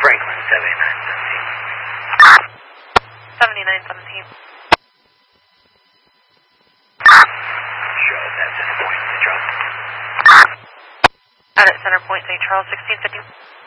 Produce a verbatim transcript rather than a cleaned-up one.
Franklin, seventy-nine seventeen. seventy-nine seventeen. Show us at center point, Saint Charles. Out at center point, Saint Charles, sixteen fifty.